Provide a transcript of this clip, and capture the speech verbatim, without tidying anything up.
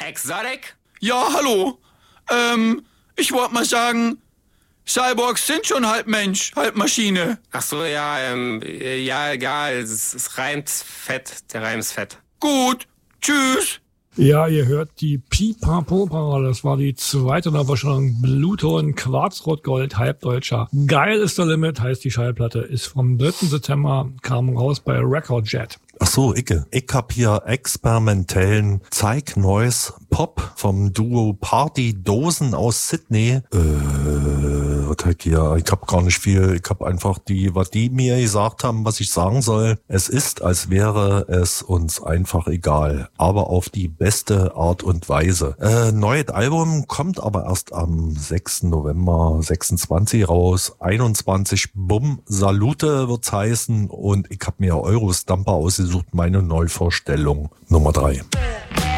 Exotic? Ja, hallo. Ähm, ich wollte mal sagen, Cyborgs sind schon halb Mensch, halb Maschine. Ach so, ja, ähm, ja, egal, es, es reimt fett, der Reim ist fett. Gut, tschüss. Ja, ihr hört die Pipapopa, das war die zweite Neuvorstellung Bluton Quarzrot-Gold, Halbdeutscher. Geil ist der Limit, heißt die Schallplatte, ist vom dritten September, kam raus bei Recordjet. Ach so, Icke. Ich hab hier experimentellen Zeig-Noise-Pop vom Duo Party Dosen aus Sydney. Äh, was hab ich hier? Ich hab gar nicht viel. Ich hab einfach die, was die mir gesagt haben, was ich sagen soll. Es ist, als wäre es uns einfach egal. Aber auf die beste Art und Weise. Äh, neues Album kommt aber erst am sechsten November sechsundzwanzig raus. einundzwanzig Bumm Salute wird's heißen. Und ich hab mir Eurostamper ausgesucht. Sucht meine Neuvorstellung Nummer drei.